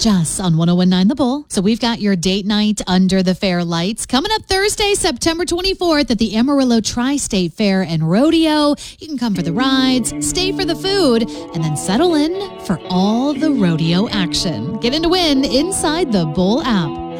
Jess on 101.9 The Bull. So we've got your date night under the fair lights coming up Thursday, September 24th at the Amarillo Tri-State Fair and Rodeo. You can come for the rides, stay for the food, and then settle in for all the rodeo action. Get in to win inside the Bull app.